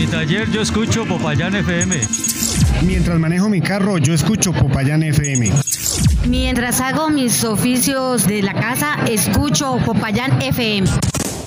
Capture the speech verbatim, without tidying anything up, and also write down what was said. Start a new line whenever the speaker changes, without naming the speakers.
taller yo escucho Popayán F M.
Mientras manejo mi carro yo escucho Popayán F M.
Mientras hago mis oficios de la casa escucho Popayán F M.